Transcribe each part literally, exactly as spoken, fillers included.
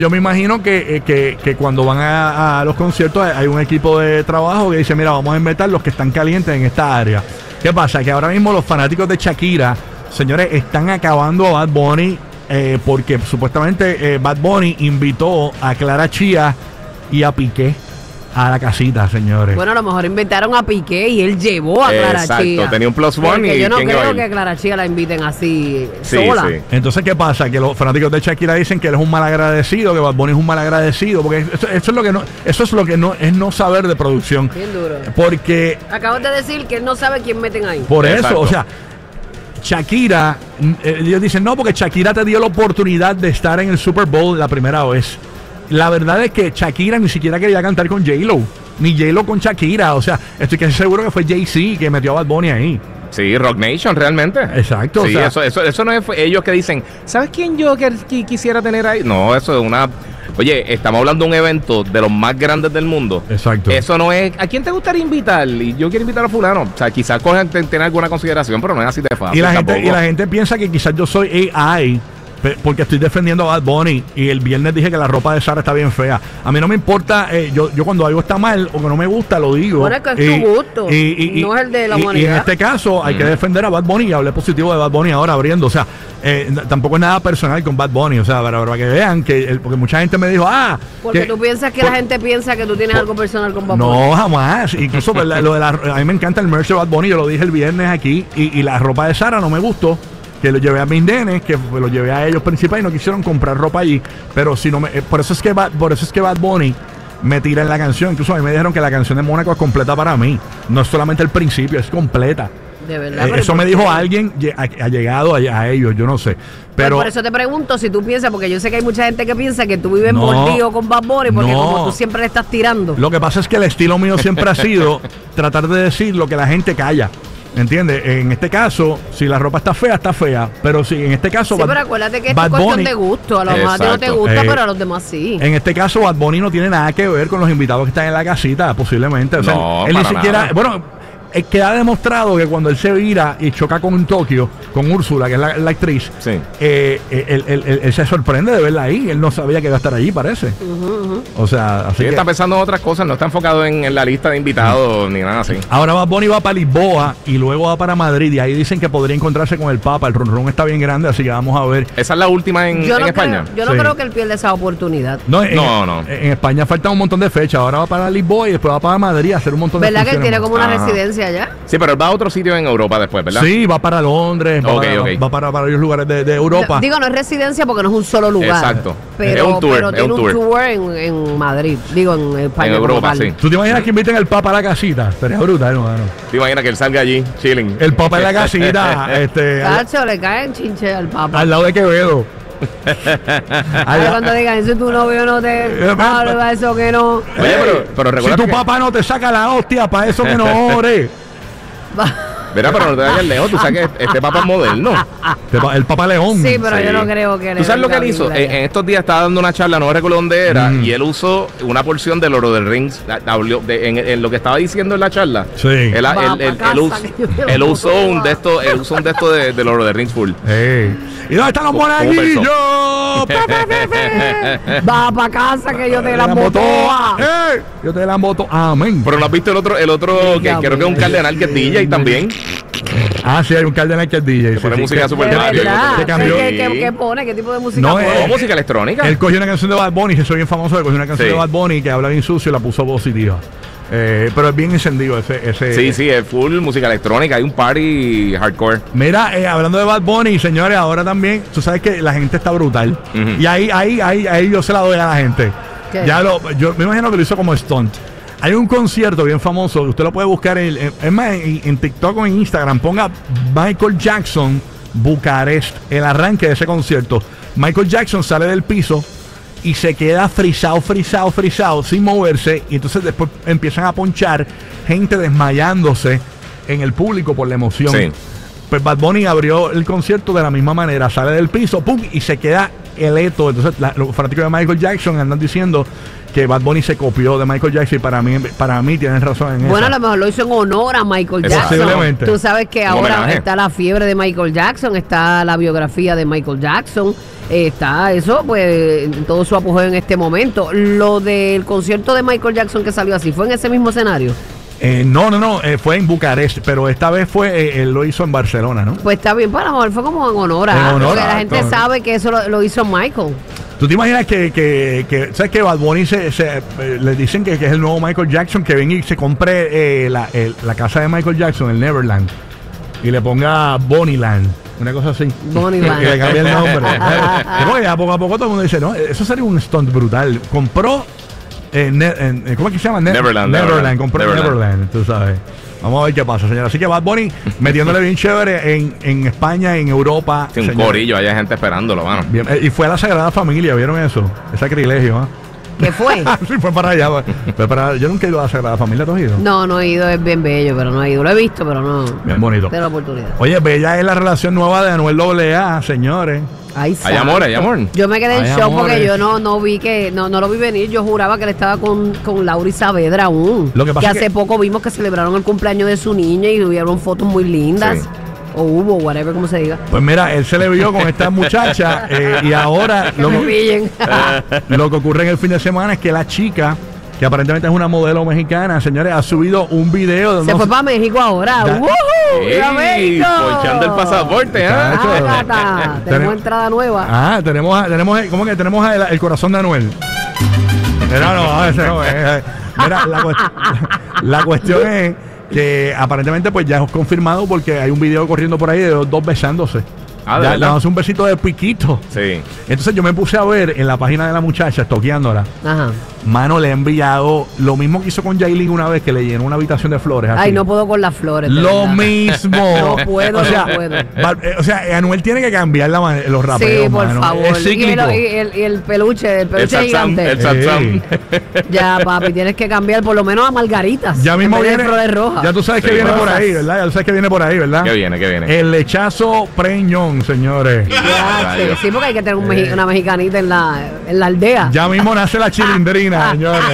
Yo me imagino que, eh, que, que cuando van a, a los conciertos hay un equipo de trabajo que dice, mira, vamos a inventar los que están calientes en esta área. ¿Qué pasa? Que ahora mismo los fanáticos de Shakira, señores, están acabando a Bad Bunny eh, porque supuestamente eh, Bad Bunny invitó a Clara Chía y a Piqué a la casita, señores. Bueno, a lo mejor invitaron a Piqué y él llevó a Clara Exacto, Chía. tenía un plus one y yo no ¿quién iba a creo ir? que a Clara Chía la inviten así Sí, sola. sí. Entonces, ¿qué pasa? Que los fanáticos de Shakira dicen que él es un malagradecido, que Bad Bunny es un malagradecido, porque eso, eso es lo que no, eso es lo que no es no saber de producción. Bien duro. Porque Acabas de decir que él no sabe quién meten ahí. por eso, Exacto. o sea, Shakira, eh, ellos dicen, no, porque Shakira te dio la oportunidad de estar en el Super Bowl la primera vez. La verdad es que Shakira ni siquiera quería cantar con J-Lo, ni J-Lo con Shakira. O sea, estoy casi seguro que fue Jay-Z que metió a Bad Bunny ahí. Sí, Rock Nation, realmente. Exacto. Sí, o sea, eso, eso, eso no es ellos que dicen, ¿sabes quién yo que, que quisiera tener ahí? No, eso es una... Oye, estamos hablando de un evento de los más grandes del mundo. Exacto. Eso no es... ¿A quién te gustaría invitar? Y yo quiero invitar a fulano. O sea, quizás cogen, tener alguna consideración, pero no es así de fácil. y, la gente, tampoco. y la gente piensa que quizás yo soy A I pe- porque estoy defendiendo a Bad Bunny y el viernes dije que la ropa de Sara está bien fea. A mí no me importa, eh, yo, yo cuando algo está mal o que no me gusta lo digo. Bueno, es que es Y- tu gusto, no es el de la y- y humanidad. en este caso hay que defender a Bad Bunny y hablé positivo de Bad Bunny ahora abriendo. O sea, eh, n- tampoco es nada personal con Bad Bunny. O sea, para, para que vean que, el- porque mucha gente me dijo, ah, Porque que- tú piensas que por- la gente piensa que tú tienes algo personal con Bad Bunny. no, jamás. Incluso pues, la- lo de la, a mí me encanta el merch de Bad Bunny. Yo lo dije el viernes aquí. Y, y la ropa de Sara no me gustó. Que lo llevé a mis nenes, que lo llevé a ellos principal y no quisieron comprar ropa allí. Pero si no me, eh, por eso es que Bad, por eso es que Bad Bunny me tira en la canción. Incluso a mí me dijeron que la canción de Mónaco es completa para mí. No es solamente el principio, es completa. De verdad. Eh, pero eso ¿por me qué? dijo alguien lle- ha, ha llegado a, a ellos, yo no sé. Pues Pero por eso te pregunto si tú piensas, porque yo sé que hay mucha gente que piensa que tú vives No, mordido con Bad Bunny, porque no. como tú siempre le estás tirando. lo que pasa es que el estilo mío siempre ha sido tratar de decir lo que la gente calla. ¿Entiendes? En este caso, si la ropa está fea, está fea. Pero si en este caso. Sí, Bad- pero acuérdate que es Bad cuestión Bunny- de gusto. A lo mejor a ti no te Exacto. gusta, Eh, pero a los demás sí. En este caso, Bad Bunny no tiene nada que ver con los invitados que están en la casita, posiblemente. O sea, No, él ni para siquiera. nada. Bueno, es que ha demostrado que cuando él se vira y choca con Tokio, con Úrsula, que es la, la actriz, Sí. eh, él, él- él- él se sorprende de verla ahí. Él no sabía que iba a estar allí, parece. O sea, así Sí, que. está pensando en otras cosas, no está enfocado en, en la lista de invitados ni nada así. Ahora Bad Bunny va para Lisboa y luego va para Madrid. Y ahí dicen que podría encontrarse con el Papa. El ronron está bien grande, así que vamos a ver. Esa es la última en, Yo en no, España. creo, yo no Sí. creo que él pierda esa oportunidad. No, en, No, no. En España faltan un montón de fechas. Ahora va para Lisboa y después va para Madrid a hacer un montón de ¿Verdad que él funciones tiene más. como una Ajá. residencia allá? Sí, pero él va a otro sitio en Europa después, ¿verdad? Sí, va para Londres, va, Ok, para, ok. va para varios lugares de, de Europa. Digo, no es residencia porque no es un solo lugar. Exacto. Pero, Es un tour, pero es tiene un un tour. tour, en, en Madrid. Digo, en España. En como Europa, tal. sí. ¿Tú te imaginas que inviten al Papa a la casita? Sería brutal, hermano. ¿Te imaginas que él salga allí, chilling? El Papa en la casita, este, al, Cacho, le caen chinche al Papa. al lado de Quevedo. Ay, Al- cuando digan, si tu novio no te Eh, hable para eso que no. Oye, pero, pero si recuerda tu que... papá no te saca la hostia, para eso que no ore. Mira, pero no te vayas lejos, tú sabes que este papa es moderno. Este pa- El Papa León. Sí, pero Sí. yo no creo que ¿Tú sabes lo que él venga hizo? Biblia En, ya. en estos días estaba dando una charla, no recuerdo dónde era, Mm. y él usó una porción del Oro del Rings. la- habló de- en, en lo que estaba diciendo en la charla. Sí. Él, Va él- pa' él- él casa, us- que yo te lo él pongo usó todo. un de estos, él usó un de estos de, del Oro de Rings full. Ey. ¿Y dónde están los ¿Cómo monaguillos? Pe, pe, pe, pe. Va para casa que yo te la Lambo botoa. toa. Ey, Yo te la moto. Amén. Pero no has visto el otro, el otro que Diga, creo que es un mira. cardenal que es D J también. Ah, sí, hay un cardenal que es D J. Que sí, pone sí, música que- Super ¿De Mario. verdad? que cambió. ¿Qué, qué, qué pone? ¿Qué tipo de música No, pone? eh, ¿O música electrónica? Él cogió una canción de Bad Bunny, que soy bien famoso, de cogió una canción Sí. de Bad Bunny que habla bien sucio y la puso positiva. Eh, pero es bien encendido ese. ese Sí, sí, es full música electrónica. Hay un party hardcore. Mira, eh, hablando de Bad Bunny, señores, ahora también, tú sabes que la gente está brutal. Ujú. Y ahí, ahí, ahí, ahí yo se la doy a la gente. ¿Qué? Ya lo, yo me imagino que lo hizo como stunt. Hay un concierto bien famoso, usted lo puede buscar en, en- es más, en, en TikTok o en Instagram. Ponga Michael Jackson Bucarest, el arranque de ese concierto. Michael Jackson sale del piso y se queda frisado, frisado, frisado, sin moverse. Y entonces después empiezan a ponchar gente desmayándose en el público por la emoción. Sí. Pues Bad Bunny abrió el concierto de la misma manera, sale del piso, pum, y se queda eleto. Entonces, la, los fanáticos de Michael Jackson andan diciendo que Bad Bunny se copió de Michael Jackson y para mí, para mí tienen razón en eso. Bueno, a lo mejor lo hizo en honor a Michael Jackson. Posiblemente. Tú sabes que Un ahora homenaje. está la fiebre de Michael Jackson, está la biografía de Michael Jackson, está eso, pues, todo su apogeo en este momento. Lo del concierto de Michael Jackson que salió así, ¿fue en ese mismo escenario? Eh, no, no, no, eh, fue en Bucarest, pero esta vez fue, eh, él lo hizo en Barcelona, ¿no? Pues está bien, para lo mejor fue como en honor a, En honor porque a, la gente todo. sabe que eso lo, lo hizo Michael. ¿Tú te imaginas que, que, que sabes que Bad Bunny se, se, eh, le dicen que, que es el nuevo Michael Jackson, que venga y se compre eh, la, el- la casa de Michael Jackson, el Neverland, y le ponga Bonnieland, una cosa así? Bonnieland. Y le cambie el nombre. Y bueno, ya poco a poco todo el mundo dice, no, eso sería un stunt brutal. Compró, eh, ne- eh, ¿cómo es que se llama? Ne- Neverland, Neverland, Neverland. compró Neverland. Neverland, tú sabes. Vamos a ver qué pasa, señora. Así que Bad Bunny metiéndole bien chévere en, en España, en Europa. Sí, un señores. corillo, hay gente esperándolo, mano. Bien, eh, y fue a la Sagrada Familia, ¿vieron eso? Ese sacrilegio, ¿ah? ¿Qué fue? Sí, fue para allá. Fue para, yo nunca he ido a la Sagrada Familia, ¿tú has ido? No, no he ido, es bien bello, pero no he ido. Lo he visto, pero no. Bien bonito. Tengo la oportunidad. Oye, bella es la relación nueva de Anuel doble A, señores. Ay, Hay amor, hay amor. Yo me quedé en Ay, shock porque amores. yo no, no vi que, no, no lo vi venir. Yo juraba que él estaba con, con Laura Saavedra aún. Lo que pasa es hace que- poco vimos que celebraron el cumpleaños de su niña y hubieron fotos muy lindas. Sí. O hubo, whatever, como se diga. Pues mira, él se le vio con esta muchacha eh, y ahora Que lo, me pillen. lo que ocurre en el fin de semana es que la chica, que aparentemente es una modelo mexicana, señores, ha subido un video de Se unos- fue para México ahora. Ya- ¡Woohoo! ¡Viva ¡Ey! México! Ponchando el pasaporte, ¿ah? Chacho. Ah, gata. Tenemos- Tenemos entrada nueva. Ah, tenemos, a- tenemos, ¿cómo que tenemos el, el corazón de Anuel? Mira, no, ese no es. eh. Mira, la, cuest- la cuestión es que aparentemente pues ya es confirmado porque hay un video corriendo por ahí de los dos besándose. Ah, ¿de Ya, verdad? dándose un besito de piquito. Sí. Entonces yo me puse a ver en la página de la muchacha, estoqueándola. Ajá. Mano, le he enviado lo mismo que hizo con Yailin una vez, que le llenó una habitación de flores. así. Ay, no puedo con las flores. de Lo verdad. mismo. No puedo, o sea, no puedo. va- eh, o sea, Anuel tiene que cambiar la man- los rapeos, Sí, por mano. favor. Es Y cíclico. el, y, el, y el peluche, el El peluche satsam, gigante. el satsam. Sí. Ya, papi, tienes que cambiar por lo menos a margaritas. Ya mismo en vez de viene. flores rojas. Ya tú sabes que Sí, viene por rosas. ahí, ¿verdad? Ya tú sabes que viene por ahí, ¿verdad? ¿Qué viene, qué viene? El lechazo preñón, señores. Ya, Rayos. sí, porque hay que tener un mexi- una mexicanita en la, en la aldea. Ya mismo nace la chilindrina, señores.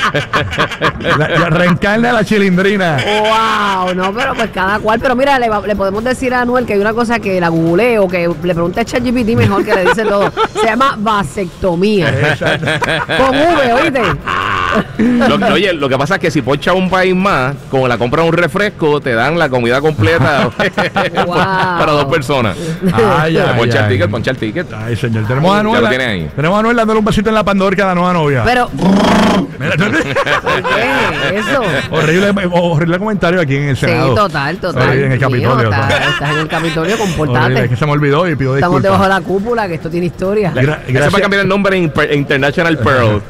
La- ya reencarna la chilindrina. Wow, no, pero pues cada cual. Pero mira, le, va- le podemos decir a Anuel que hay una cosa que la google o que le pregunte a ChatGPT mejor que le dice todo. Se llama vasectomía. Exacto. Con V, ¿oíste? Lo- oye, lo que pasa es que si ponchas un país más, con la compra de un refresco, te dan la comida completa Wow. para dos personas. Ay, ay, Poncha el ay. ticket, poncha el ticket. Ay, señor. Tenemos a Ya Anuel. lo tiene ahí. Tenemos a Anuel dándole un besito en la pandorca a la nueva novia. Pero, Mira, ¿qué es eso? horrible, horrible comentario aquí en el Sí, Senado. total, total. Ahí en el Mío, Capitolio. estás, total. estás en el Capitolio, Horrible, comportate. es que se me olvidó y pido Estamos disculpas. debajo de la cúpula, que esto tiene historia. Gra- Eso para gracias. cambiar el nombre en Per- International Pearl.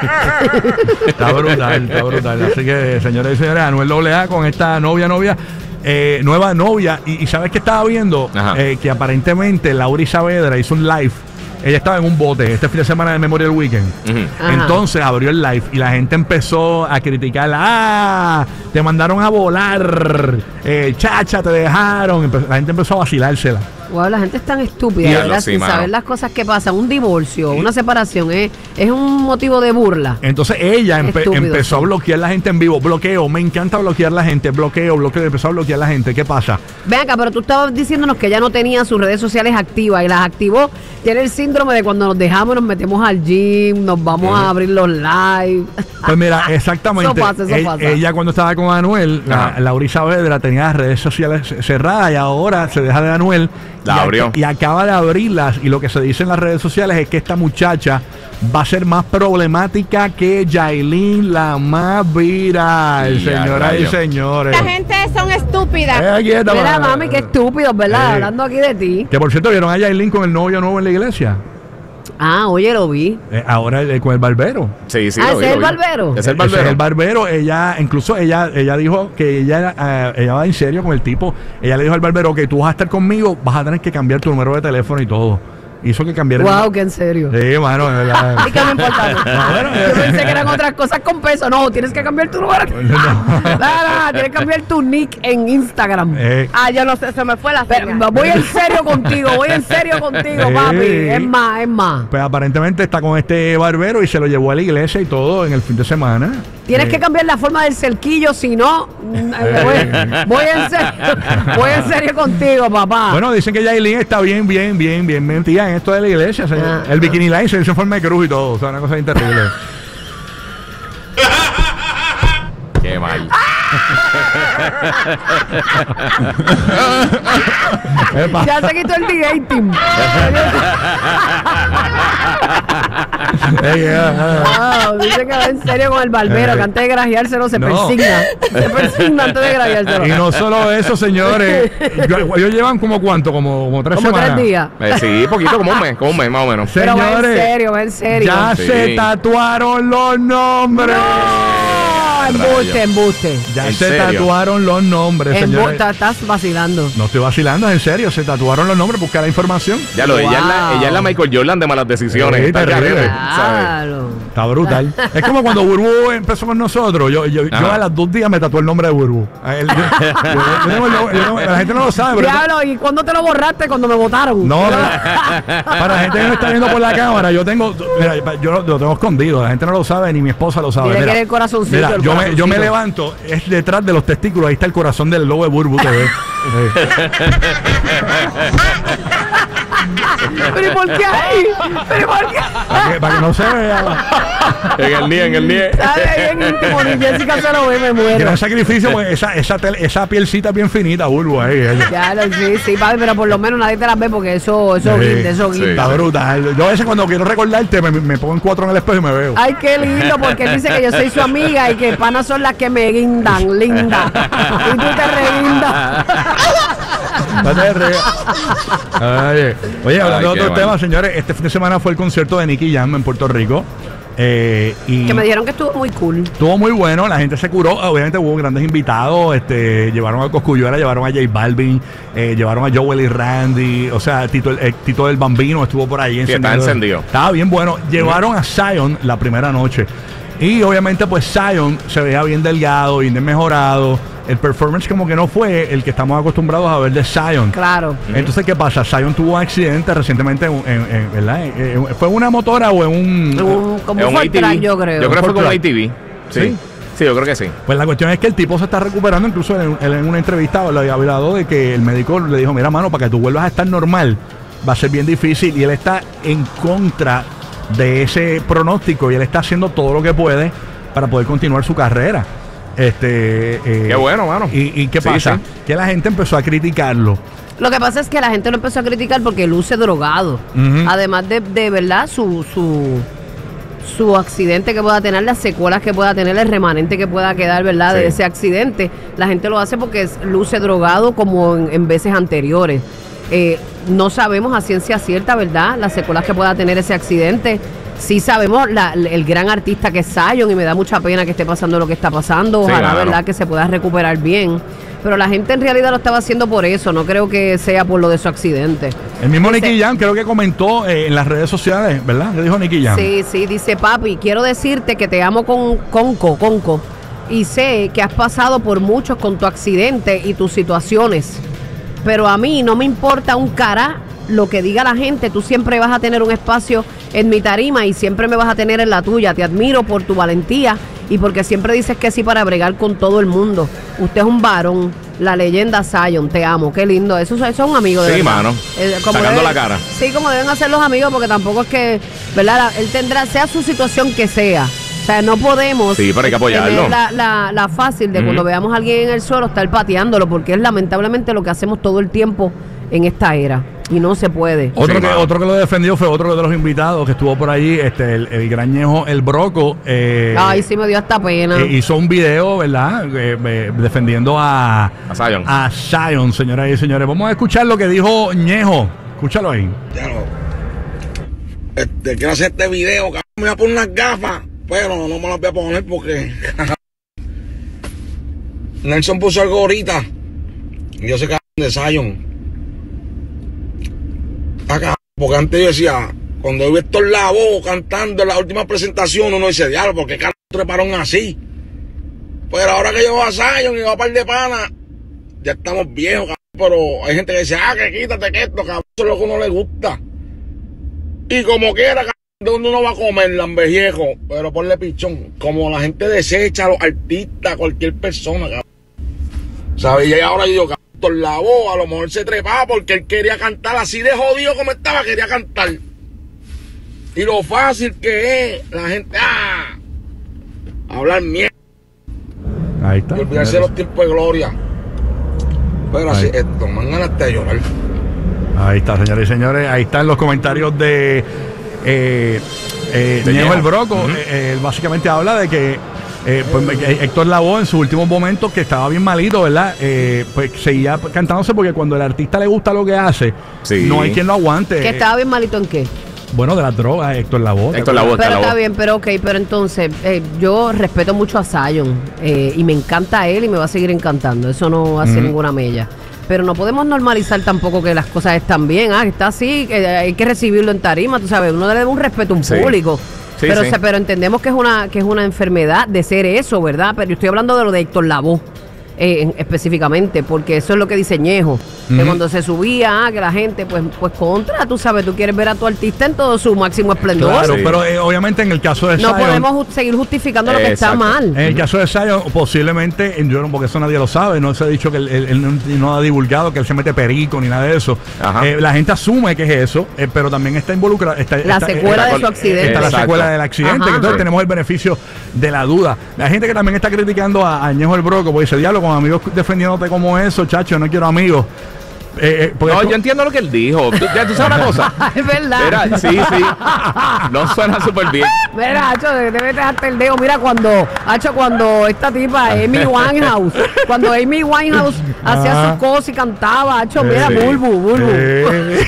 Está brutal, está brutal. Así que, señores y señores, Anuel doble A con esta novia, novia, eh, nueva novia. Y, y ¿sabes qué estaba viendo? Ajá. Eh, que aparentemente Laura Saavedra hizo un live. Ella estaba en un bote este fin de semana de Memorial Weekend. Ujú. Ajá. Entonces abrió el live y la gente empezó a criticarla. ¡Ah! Te mandaron a volar. Eh, chacha, te dejaron. Empe- La gente empezó a vacilársela. Wow, la gente es tan estúpida, Diablo, ¿verdad? sí, Sin mano. saber las cosas que pasan. Un divorcio, una separación, es, es un motivo de burla. Entonces ella empe- Estúpido, empezó sí. a bloquear la gente en vivo. Bloqueo, me encanta bloquear la gente. Bloqueo, bloqueo. Empezó a bloquear la gente. ¿Qué pasa? Ven acá, pero tú estabas diciéndonos que ella no tenía sus redes sociales activas y las activó. Tiene el síndrome de cuando nos dejamos, nos metemos al gym, nos vamos a abrir los live. Pues mira, exactamente. Eso pasa, eso E- pasa. Ella cuando estaba con Anuel, la, Ajá. Laura Saavedra tenía las redes sociales c- cerradas y ahora se deja de Anuel. La y, abrió. Y acaba de abrirlas. Y lo que se dice en las redes sociales es que esta muchacha va a ser más problemática que Yailin, la más viral, Y a señoras y rayos. señores. La gente son estúpidas. Eh, aquí está, Mira, mano. mami, qué estúpidos, ¿verdad? Eh. Hablando aquí de ti. Que por cierto, ¿vieron a Yailin con el novio nuevo en la iglesia? Ah, oye, lo vi. Eh, ahora eh, con el barbero. Sí, sí. Ah, lo ¿ese vi, es lo el vi. barbero? Es el Ese barbero. es el barbero. Ella, incluso ella, ella dijo que ella, eh, ella va en serio con el tipo. Ella le dijo al barbero que tú vas a estar conmigo, vas a tener que cambiar tu número de teléfono y todo. hizo que cambiara. Wow, que en serio. Sí, mano, de verdad. ¿Y qué me importa? No, bueno, Yo pensé que eran otras cosas con peso. No, tienes que cambiar tu número. No. No, no, tienes que cambiar tu nick en Instagram. Eh, Ah, yo no sé, se me fue la Pero, señal. voy en serio contigo, voy en serio contigo, Sí. papi. Es más, es más. pues aparentemente está con este barbero y se lo llevó a la iglesia y todo en el fin de semana. Tienes Eh, que cambiar la forma del cerquillo, si no, mm, eh, voy, voy en serio, voy en serio contigo, papá. Bueno, dicen que Yailin está bien, bien, bien, bien metida en esto de la iglesia. Se- Ah, el bikini line se hizo en forma de cruz y todo. O sea, una cosa bien terrible. Qué mal. Epa. Ya se quitó el D-Gating. Ey, ah, Wow, dice que va en serio con el barbero, Eh. que antes de grajeárselo se No. persigna. Se persigna antes de ah. grajeárselo. Y no solo eso, señores. Yo- Ellos llevan como cuánto, como, como tres Como semanas. tres días. Eh, sí, poquito, como un mes, como un mes más o menos. Pero va en Señores, serio, va en serio. ya Sí. se tatuaron los nombres. No, embuste, embuste. Ya ¿En se serio? tatuaron los nombres, Embuste, señores. estás vacilando. No estoy vacilando, es en serio. Se tatuaron los nombres, buscar la información. Ya lo, ella, es la, Wow. ella es la Michael Jordan de malas decisiones. Sí, Está terrible. carete, ¿sabes? Claro. Está brutal. Es como cuando Burbu empezó con nosotros. Yo, yo, yo Ajá. a las dos días me tatué el nombre de Burbu. A él- yo- yo- yo tengo el nombre- yo tengo- la gente no lo sabe, pero. Diablo, ¿y cuándo te lo borraste? Cuando me votaron. No, no. Para la gente que no está viendo por la cámara, yo tengo. Mira, yo lo, lo tengo escondido. La gente no lo sabe, ni mi esposa lo sabe. Dile que Mira, era el corazoncito, mira, el yo, me, yo me corazoncito. levanto, es detrás de los testículos. Ahí está el corazón del logo de Burbu T V. Sí. ¿Pero y por qué ahí? ¿Pero y por qué? Para que, para que no se vea. En el nie, en el nie. Sabe bien íntimo, ni Jessica se lo ve, me muero. Gran sacrificio, pues esa, esa, tel- esa pielcita es bien finita, Burbu. Ahí, ahí. Ya, lo- sí, sí, papi, pero por lo menos nadie te las ve porque eso, eso Sí, guinda, eso sí. guinda. Está brutal. Yo a veces cuando quiero recordarte me, me pongo en cuatro en el espejo y me veo. Ay, qué lindo, porque él dice que yo soy su amiga y que panas son las que me guindan, linda. Y tú te reguindas. No te rías. Oye, oye, hablando Ay, de qué otro mal. tema, señores, este fin de semana fue el concierto de Nicky Jam en Puerto Rico. Eh, y Que me dijeron que estuvo muy cool. estuvo muy bueno, la gente se curó. Obviamente hubo grandes invitados. Este, llevaron a Cosculluela, llevaron a J Balvin, eh, llevaron a Joel y Randy. O sea, Tito, el, el Tito del Bambino estuvo por ahí Sí, estaba encendido. Estaba bien bueno. Llevaron a Zion la primera noche. Y obviamente, pues Zion se veía bien delgado, bien mejorado. El performance como que no fue el que estamos acostumbrados a ver de Zion. Claro. Entonces, ¿qué pasa? Zion tuvo un accidente recientemente, en, en- en- ¿verdad? En- en- ¿Fue en una motora o en un...? Un- como Es un un Ford A T V. Track, yo creo. Yo creo que fue como Ford A T V. ¿Sí? Sí. Sí, yo creo que sí. Pues la cuestión es que el tipo se está recuperando. Incluso él, él en una entrevista le había hablado de que el médico le dijo, mira, mano, para que tú vuelvas a estar normal va a ser bien difícil. Y él está en contra de ese pronóstico y él está haciendo todo lo que puede para poder continuar su carrera. Este, eh, Qué bueno, mano. ¿Y, y qué Sí, pasa? sí. Que la gente empezó a criticarlo. Lo que pasa es que la gente lo empezó a criticar porque luce drogado. Ujú. Además de, de verdad, su, su, su accidente que pueda tener, las secuelas que pueda tener, el remanente que pueda quedar, ¿verdad? Sí. De ese accidente. La gente lo hace porque es- luce drogado como en, en veces anteriores. Eh, no sabemos a ciencia cierta, ¿verdad? Las secuelas que pueda tener ese accidente. Sí sabemos la- el gran artista que es Zion y me da mucha pena que esté pasando lo que está pasando. Sí, Ojalá, claro. ¿verdad? Que se pueda recuperar bien. Pero la gente en realidad lo estaba haciendo por eso. No creo que sea por lo de su accidente. El mismo Dice- Nicky Jam creo que comentó eh, en las redes sociales, ¿verdad? ¿Qué dijo Nicky Jam? Sí, sí, dice papi, quiero decirte que te amo con Conco, Conco. Y sé que has pasado por muchos con tu accidente y tus situaciones. Pero a mí no me importa un cara lo que diga la gente. Tú siempre vas a tener un espacio en mi tarima y siempre me vas a tener en la tuya. Te admiro por tu valentía y porque siempre dices que sí para bregar con todo el mundo. Usted es un varón, la leyenda Zion, te amo, qué lindo. Eso, eso es un amigo de Sí, verdad. mano. Eh, como Sacando debe- la cara. Sí, como deben hacer los amigos, porque tampoco es que, ¿verdad? La- Él tendrá, sea su situación que sea. O sea, no podemos Sí, pero hay que apoyarlo. tener la, la, la fácil de Ujú. cuando veamos a alguien en el suelo estar pateándolo, porque es lamentablemente lo que hacemos todo el tiempo en esta era. Y no se puede. Otro, Sí, que, mano. otro que lo defendió fue otro de los invitados que estuvo por allí, este, el, el grañejo, el Broco. eh, Ay, sí me dio hasta pena. eh, hizo un video, ¿verdad? Eh, eh, defendiendo a, A Zion. a Zion, señoras y señores. Vamos a escuchar lo que dijo Ñejo. Escúchalo ahí. Ya no. Este, quiero hacer este video, cabrón. Me voy a poner unas gafas, pero no me las voy a poner porque. Nelson puso algo ahorita. Y yo sé que de Zion. Acá, Porque antes yo decía, cuando yo vi Héctor Lavoe cantando en la última presentación, uno dice, diablo, ¿por qué carajo treparon así? Pero ahora que llevo a Zion y va a par de pana, ya estamos viejos, cabrón. Pero hay gente que dice, ah, que quítate que esto, cabrón, eso es lo que uno le gusta. Y como quiera, cabrón, ¿dónde uno va a comer, lambeviejo? Pero ponle pichón. Como la gente desecha a los artistas, cualquier persona, cabrón. ¿Sabes? Y ahora yo digo, cabrón, Héctor Lavoe a lo mejor se trepaba porque él quería cantar así de jodido como estaba, quería cantar. Y lo fácil que es, la gente, ah, hablar mierda. Ahí está. Y olvidarse de los tiempos de gloria. Pero así, esto, me dan ganas de llorar. Ahí está, señores y señores. Ahí están los comentarios de eh, eh, De Ñejo Ñejo. el Broco. Uh-huh. eh, él básicamente habla de que eh, pues, eh, Héctor Lavoe en sus últimos momentos, que estaba bien malito, ¿verdad? Eh, pues seguía cantándose porque cuando el artista le gusta lo que hace, Sí. no hay quien lo aguante. ¿Que estaba bien malito en qué? Bueno, de las drogas, Héctor Lavoe. Héctor Lavoe. Pero la está voz. bien, pero ok, pero entonces eh, yo respeto mucho a Zion eh, y me encanta él y me va a seguir encantando, eso no hace Ujú. ninguna mella. Pero no podemos normalizar tampoco que las cosas están bien, ah, está así, que hay que recibirlo en tarima, tú sabes, uno le debe un respeto a un Sí. público. Sí, pero, sí. se- pero entendemos que es una que es una enfermedad de ser eso, ¿verdad? Pero yo estoy hablando de lo de Héctor Lavoe. Eh, en- específicamente, porque eso es lo que dice Ñejo, que Ujú. cuando se subía, ah, que la gente, pues, pues contra, tú sabes, tú quieres ver a tu artista en todo su máximo esplendor. Claro, Sí. pero eh, obviamente en el caso de No Zion, podemos ju- seguir justificando lo que está Exacto. mal. en el caso de Zion, posiblemente, yo no, porque eso nadie lo sabe, no se ha dicho que él, él- él no, no ha divulgado que él se mete perico ni nada de eso. Ajá. Eh, la gente asume que es eso, eh, pero también está involucrada. Está, La está- secuela eh, de su accidente. Está la Exacto. secuela del accidente, Ajá. que entonces Sí. tenemos el beneficio de la duda. La gente que también está criticando a, a Ñejo el Broco, porque dice, diablo, con amigos defendiéndote como eso, chacho, no quiero amigos. Eh, eh, porque No, esto- yo entiendo lo que él dijo. ¿Tú, ya, ¿tú sabes una cosa? Es verdad. Mira, sí, sí. No suena súper bien. Mira, Hacho, debes dejarte el dedo. Mira, cuando, Hacho, cuando esta tipa, Amy Winehouse, cuando Amy Winehouse hacía Ah. sus cosas y cantaba, Hacho, mira, Sí. Bulbu, Bulbu. Eh,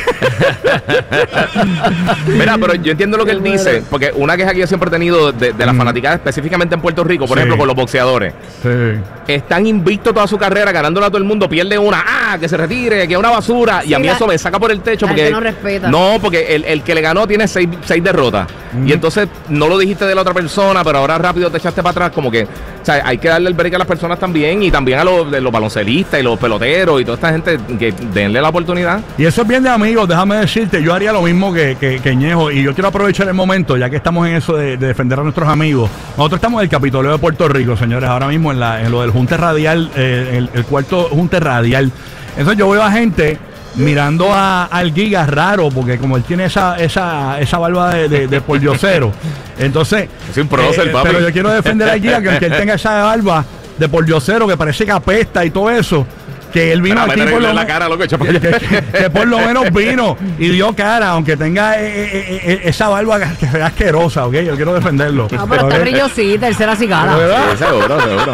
Mira, pero yo entiendo lo que él dice, porque una queja que yo siempre he tenido de, de la fanaticada, específicamente en Puerto Rico, por Sí. ejemplo, con los boxeadores. sí. Están invictos toda su carrera, ganándole a todo el mundo, pierde una, ah, que se retire, que es una basura, y Sí, a mí la- eso me saca por el techo la porque gente no respeta. no, porque el, el que le ganó tiene seis, seis derrotas, y entonces no lo dijiste de la otra persona, pero ahora rápido te echaste para atrás, como que, o sea, hay que darle el break a las personas también, y también a los, de los baloncelistas y los peloteros y toda esta gente, que denle la oportunidad. Y eso es bien de amigos, déjame decirte, yo haría lo mismo que, que, que Ñejo, y yo quiero aprovechar el momento, ya que estamos en eso de, de defender a nuestros amigos. Nosotros estamos en el Capitolio de Puerto Rico, señores, ahora mismo en, la, en lo del Junte Radial, eh, el, el cuarto Junte Radial. Entonces yo veo a gente mirando a, al Giga raro, porque como él tiene esa, esa, esa barba de, de, de pordiosero, entonces... Es un prócer, papi. Pero yo quiero defender al Giga, que aunque él tenga esa barba de pordiosero, que parece que apesta y todo eso, que él vino Mira, aquí métele por lo en la men- cara, loco, echa pa' que, allá. que- que por lo menos vino y dio cara, aunque tenga eh, eh, eh, esa barba que sea asquerosa, ¿ok? Yo quiero defenderlo. No, pero está ¿Ok? brillosita, él será cigala. ¿Verdad? Sí, seguro, seguro.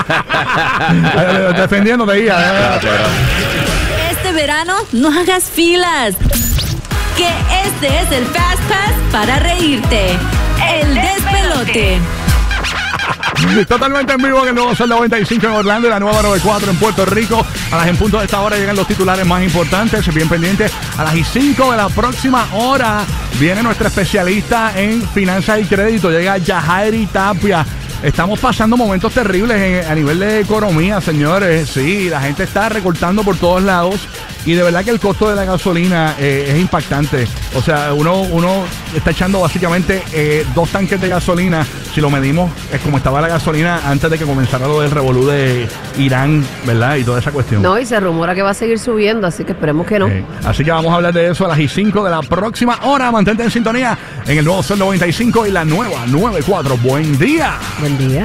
Eh, Defendiéndote, Giga. eh. Este verano no hagas filas. Que este es el Fast Pass para reírte. El despelote. Totalmente en vivo en el nuevo Sol noventa y cinco en Orlando y la nueva noventa y cuatro en Puerto Rico. A las en punto de esta hora llegan los titulares más importantes. Bien pendientes. A las y cinco de la próxima hora viene nuestra especialista en finanzas y crédito. Llega Yajairi Tapia. Estamos pasando momentos terribles en- a nivel de economía, señores. Sí, la gente está recortando por todos lados. Y de verdad que el costo de la gasolina eh, es impactante. O sea, uno, uno está echando básicamente eh, dos tanques de gasolina. Si lo medimos, es como estaba la gasolina antes de que comenzara lo del revolú de Irán, ¿verdad? Y toda esa cuestión. No, y se rumora que va a seguir subiendo, así que esperemos que no. Eh, así que vamos a hablar de eso a las y cinco de la próxima hora. Mantente en sintonía en el nuevo Sol noventa y cinco y la nueva noventa y cuatro. Buen día. Buen día.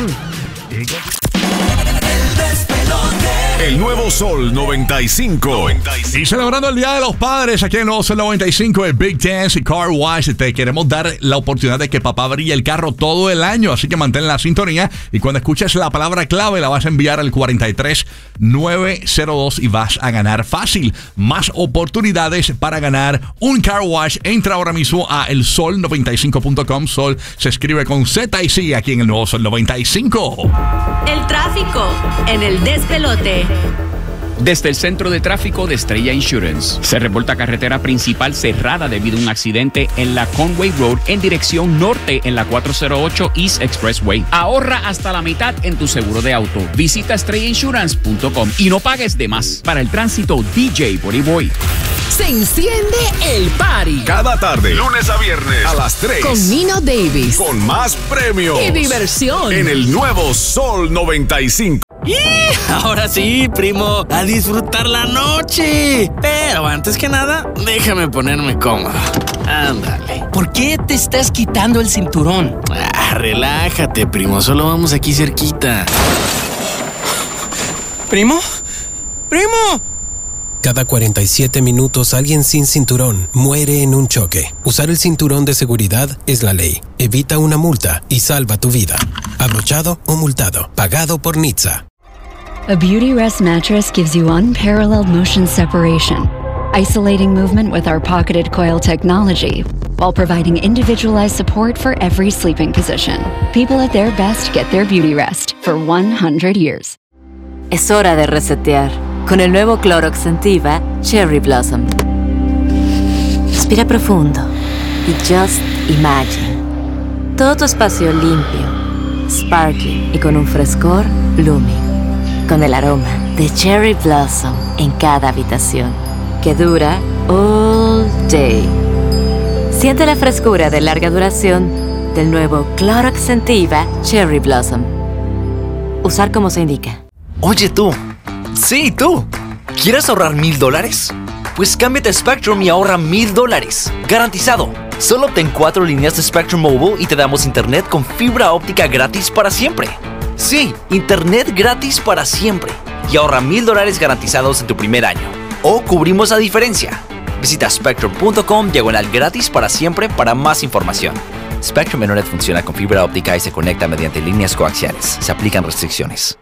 El nuevo Sol noventa y cinco. Y celebrando el Día de los Padres aquí en el nuevo Sol noventa y cinco, el Big Dance y Car Wash. Te queremos dar la oportunidad de que papá brille el carro todo el año. Así que mantén la sintonía. Y cuando escuches la palabra clave, la vas a enviar al cuarenta y tres nueve cero dos y vas a ganar fácil. Más oportunidades para ganar un Car Wash. Entra ahora mismo a el sol noventa y cinco punto com. Sol se escribe con Z y sigue aquí en el nuevo Sol noventa y cinco. El tráfico en el despelote. Desde el centro de tráfico de Estrella Insurance, se reporta carretera principal cerrada debido a un accidente en la Conway Road en dirección norte en la cuatrocientos ocho East Expressway. Ahorra hasta la mitad en tu seguro de auto. Visita estrella insurance punto com y no pagues de más. Para el tránsito, D J Body Boy. Se enciende el party. Cada tarde, lunes a viernes, a las tres. Con Nino Davis. Con más premios. Y diversión. En el nuevo Sol noventa y cinco. ¡Y! Ahora sí, primo, a disfrutar la noche. Pero antes que nada, déjame ponerme cómodo. Ándale. ¿Por qué te estás quitando el cinturón? Ah, relájate, primo, solo vamos aquí cerquita. ¿Primo? ¡Primo! Cada cuarenta y siete minutos alguien sin cinturón muere en un choque. Usar el cinturón de seguridad es la ley. Evita una multa y salva tu vida. Abrochado o multado. Pagado por N H T S A. A Beautyrest mattress gives you unparalleled motion separation, isolating movement with our pocketed coil technology, while providing individualized support for every sleeping position. People at their best get their Beautyrest for one hundred years. Es hora de resetear con el nuevo Clorox Scentiva Cherry Blossom. Respira profundo y just imagine. Todo tu espacio limpio, sparkling y con un frescor blooming. Con el aroma de Cherry Blossom en cada habitación, que dura all day. Siente la frescura de larga duración del nuevo Clorox Scentiva Cherry Blossom. Usar como se indica. Oye tú, sí tú, ¿quieres ahorrar mil dólares? Pues cámbiate a Spectrum y ahorra mil dólares, garantizado. Solo obtén cuatro líneas de Spectrum Mobile y te damos internet con fibra óptica gratis para siempre. Sí, internet gratis para siempre. Y ahorra mil dólares garantizados en tu primer año. O cubrimos la diferencia. Visita spectrum punto com diagonal gratis para siempre para más información. Spectrum Internet funciona con fibra óptica y se conecta mediante líneas coaxiales. Se aplican restricciones.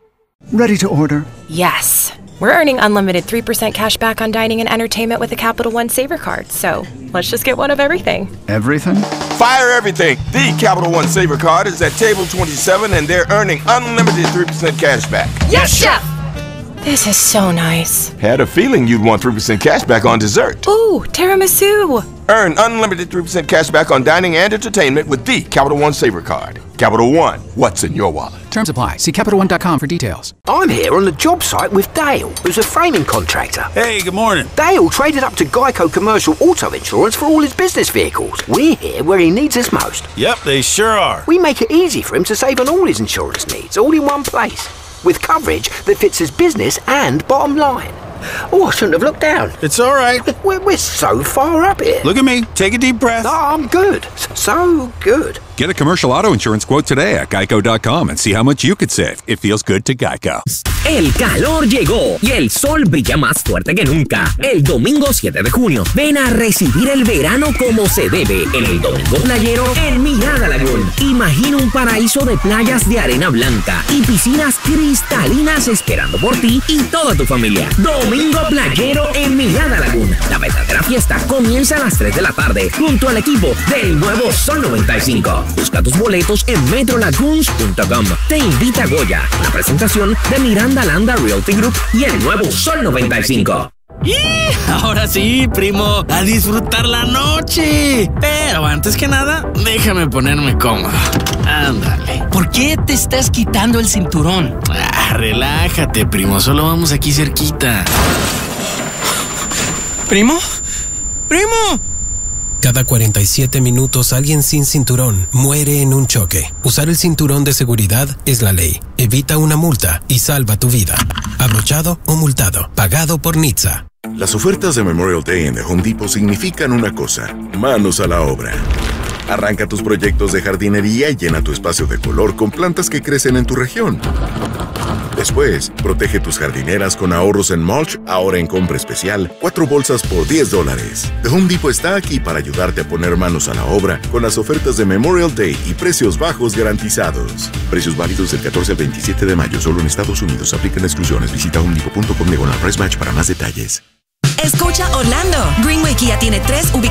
Ready to order? Yes. We're earning unlimited three percent cash back on dining and entertainment with a Capital One Saver card. So let's just get one of everything. Everything? Fire everything. The Capital One Saver card is at table twenty-seven and they're earning unlimited three percent cash back. Yes, Chef! This is so nice. Had a feeling you'd want three percent cash back on dessert. Ooh, tiramisu. Earn unlimited three percent cash back on dining and entertainment with the Capital One Saver card. Capital One, what's in your wallet? Terms apply. See Capital One dot com for details. I'm here on the job site with Dale, who's a framing contractor. Hey, good morning. Dale traded up to Geico Commercial Auto Insurance for all his business vehicles. We're here where he needs us most. Yep, they sure are. We make it easy for him to save on all his insurance needs, all in one place, with coverage that fits his business and bottom line. Oh, I shouldn't have looked down. It's all right. We're, we're so far up here. Look at me. Take a deep breath. Oh, I'm good. So good. Get a commercial auto insurance quote today at geico dot com and see how much you could save. It feels good to Geico. El calor llegó y el sol brilla más fuerte que nunca. El domingo siete de junio, ven a recibir el verano como se debe en el Domingo Playero en Mirada Lagoon. Imagina un paraíso de playas de arena blanca y piscinas cristalinas esperando por ti y toda tu familia. Domingo Playero en Mirada Lagoon. La verdadera fiesta comienza a las tres de la tarde junto al equipo del nuevo Sol noventa y cinco. Busca tus boletos en metro lagoons punto com. Te invita Goya, la presentación de Miranda Landa Realty Group y el nuevo Sol noventa y cinco. ¡Y! Ahora sí, primo, a disfrutar la noche. Pero antes que nada, déjame ponerme cómodo. Ándale. ¿Por qué te estás quitando el cinturón? Ah, relájate, primo, solo vamos aquí cerquita. ¿Primo? ¡Primo! Cada cuarenta y siete minutos alguien sin cinturón muere en un choque. Usar el cinturón de seguridad es la ley. Evita una multa y salva tu vida. Abrochado o multado. Pagado por N H T S A. Las ofertas de Memorial Day en The Home Depot significan una cosa: manos a la obra. Arranca tus proyectos de jardinería y llena tu espacio de color con plantas que crecen en tu región. Después, protege tus jardineras con ahorros en mulch, ahora en compra especial, cuatro bolsas por diez dólares. The Home Depot está aquí para ayudarte a poner manos a la obra con las ofertas de Memorial Day y precios bajos garantizados. Precios válidos del catorce al veintisiete de mayo, solo en Estados Unidos. Aplican exclusiones. Visita home depot punto com diagonal price match para más detalles. Escucha Orlando. Greenway Kia tiene tres ubicaciones